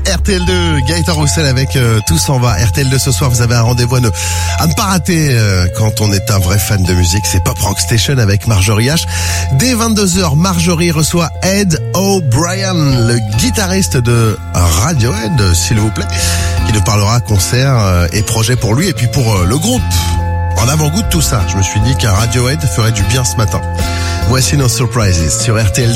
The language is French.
RTL2, Gaëtan Roussel avec Tout s'en va. RTL2 ce soir, vous avez un rendez-vous à ne pas rater quand on est un vrai fan de musique. C'est Pop Rock Station avec Marjorie H. Dès 22h, Marjorie reçoit Ed O'Brien, le guitariste de Radiohead, s'il vous plaît, qui nous parlera concert et projet pour lui et puis pour le groupe. En avant-goût de tout ça, je me suis dit qu'un Radiohead ferait du bien ce matin. Voici nos surprises sur RTL2.